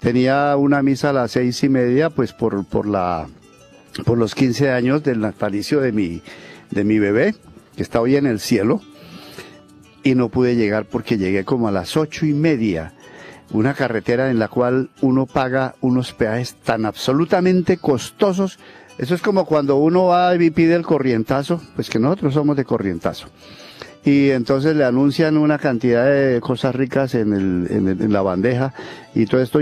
tenía una misa a las 6:30, pues por los 15 años del natalicio de mi bebé, que está hoy en el cielo, y no pude llegar porque llegué como a las 8:30, una carretera en la cual uno paga unos peajes tan absolutamente costosos. Eso es como cuando uno va y pide el corrientazo, pues que nosotros somos de corrientazo. Y entonces le anuncian una cantidad de cosas ricas en la bandeja y todo esto.